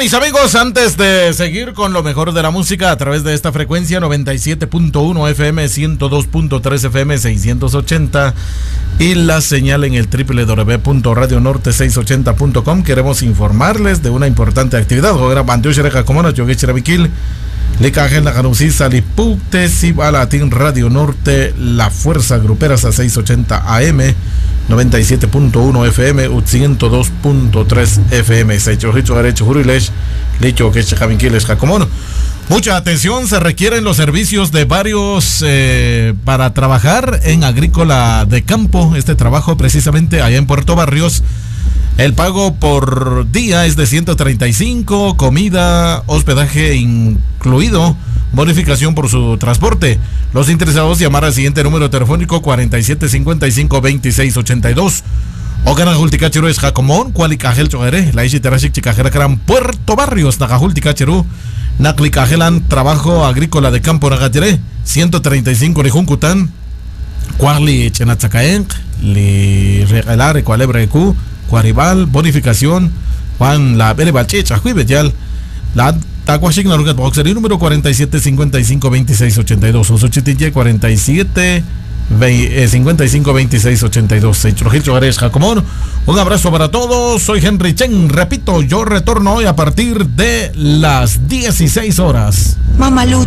mis amigos, antes de seguir con lo mejor de la música a través de esta frecuencia 97.1 FM, 102.3 FM, 680 y la señal en el www.radionorte680.com, queremos informarles de una importante actividad. Radio Norte, la fuerza gruperas a 680 AM, 97.1 FM, 102.3 FM. Mucha atención, se requieren los servicios de varios para trabajar en agrícola de campo. Este trabajo precisamente allá en Puerto Barrios. El pago por día es de 135, comida, hospedaje incluido, bonificación por su transporte. Los interesados llamar al siguiente número telefónico 4755-2682. Oganajulticacheru es Jacomón, Cualicajel Chogere, la Ishiterashik Chicajera Gran Puerto Barrios, Najajulticacheru, Naklicajelan, trabajo agrícola de campo Nagatere, 135 Rijuncutan, Cuarli Chenatzacaen, Li Regalare, Cualebre Q, Cuaribal, bonificación, Juan la Berebachecha, Juibetial, la Tacuachic Narugat Boxerí número 4755-2682, Osochitille 55-2682. Jacomón, un abrazo para todos. Soy Henry Chen. Repito, yo retorno hoy a partir de las 16 horas. Mamalu.